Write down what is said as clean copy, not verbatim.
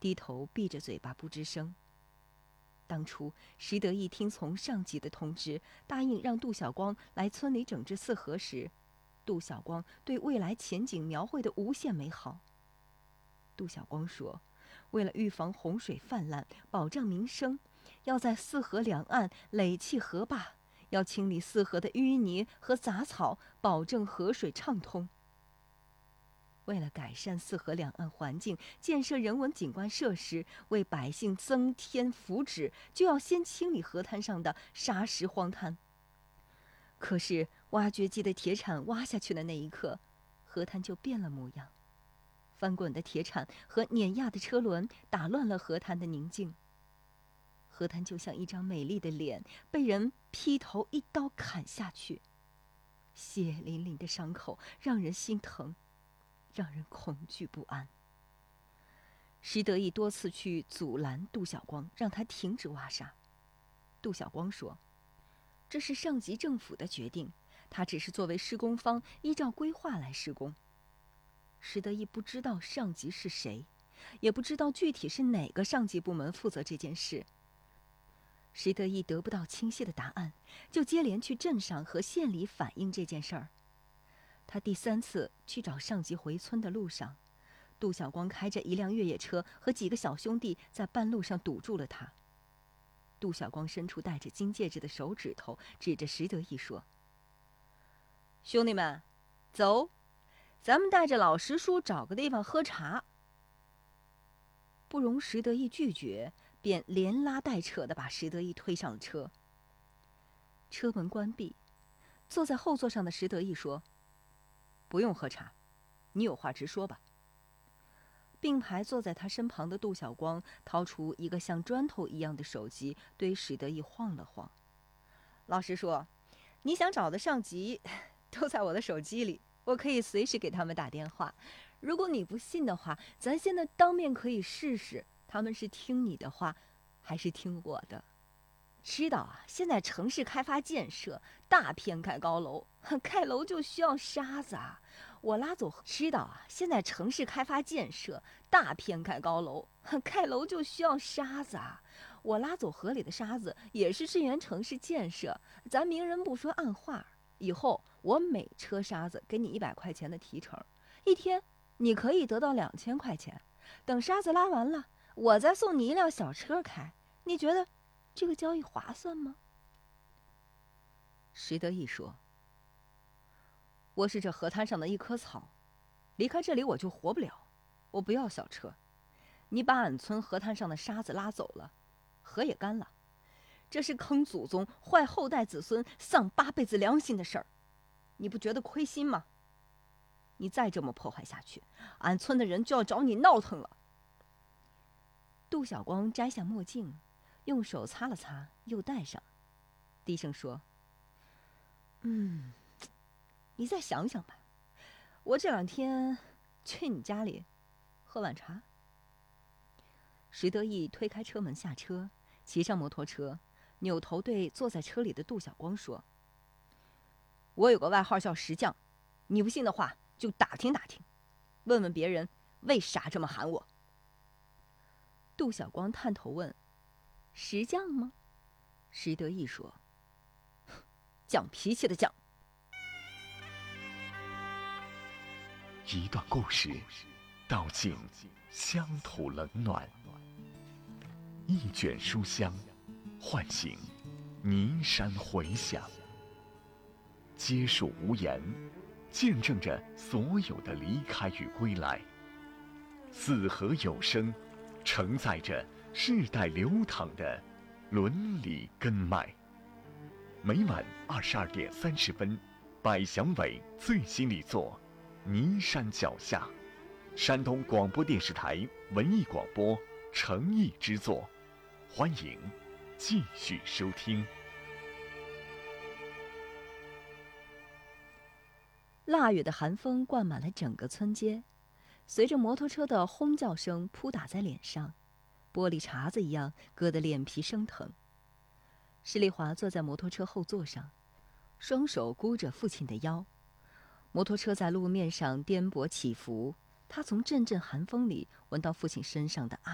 低头闭着嘴巴不吱声。当初石德义听从上级的通知，答应让杜小光来村里整治四合时，杜小光对未来前景描绘的无限美好。杜小光说，为了预防洪水泛滥，保障民生，要在四河两岸垒砌河坝，要清理四河的淤泥和杂草，保证河水畅通。为了改善四河两岸环境，建设人文景观设施，为百姓增添福祉，就要先清理河滩上的沙石荒滩。可是挖掘机的铁铲挖下去的那一刻，河滩就变了模样。翻滚的铁铲和碾压的车轮打乱了河滩的宁静。河滩就像一张美丽的脸，被人劈头一刀砍下去，血淋淋的伤口让人心疼，让人恐惧不安。石德义多次去阻拦杜小光，让他停止挖沙。杜小光说，这是上级政府的决定，他只是作为施工方依照规划来施工。石德义不知道上级是谁，也不知道具体是哪个上级部门负责这件事。石德义得不到清晰的答案，就接连去镇上和县里反映这件事儿。他第3次去找上级回村的路上，杜小光开着一辆越野车和几个小兄弟在半路上堵住了他。杜小光伸出戴着金戒指的手指头，指着石德义说，兄弟们，走，咱们带着老石叔找个地方喝茶。不容石德义拒绝，便连拉带扯地把石德义推上了车。车门关闭，坐在后座上的石德义说，不用喝茶，你有话直说吧。并排坐在他身旁的杜小光掏出一个像砖头一样的手机，对石德义晃了晃。老实说，你想找的上级都在我的手机里，我可以随时给他们打电话。如果你不信的话，咱现在当面可以试试，他们是听你的话还是听我的。知道啊，现在城市开发建设，大片盖高楼，盖楼就需要沙子啊。我拉走，知道啊，现在城市开发建设，大片盖高楼，盖楼就需要沙子啊。我拉走河里的沙子，也是支援城市建设。咱明人不说暗话，以后我每车沙子给你100块钱的提成，一天你可以得到2000块钱。等沙子拉完了，我再送你一辆小车开，你觉得这个交易划算吗？石德义说，我是这河滩上的一棵草，离开这里我就活不了，我不要小车。你把俺村河滩上的沙子拉走了，河也干了，这是坑祖宗、坏后代子孙、丧8辈子良心的事儿，你不觉得亏心吗？你再这么破坏下去，俺村的人就要找你闹腾了。杜小光摘下墨镜，用手擦了擦，又戴上，低声说，你再想想吧，我这2天去你家里喝碗茶。石德义推开车门下车，骑上摩托车，扭头对坐在车里的杜小光说，我有个外号叫石匠，你不信的话就打听打听，问问别人为啥这么喊我。杜小光探头问，石匠吗？石德义说，犟脾气的犟。 一段故事道尽乡土冷暖，一卷书香唤醒泥山回响，皆属无言，见证着所有的离开与归来。四河有声，承载着世代流淌的伦理根脉。每晚22点30分，百祥伟最新力作《泥山脚下》，山东广播电视台文艺广播诚意之作，欢迎继续收听。 腊月的寒风灌满了整个村街，随着摩托车的轰叫声扑打在脸上，玻璃碴子一样割得脸皮生疼。施丽华坐在摩托车后座上，双手箍着父亲的腰。摩托车在路面上颠簸起伏，他从阵阵寒风里闻到父亲身上的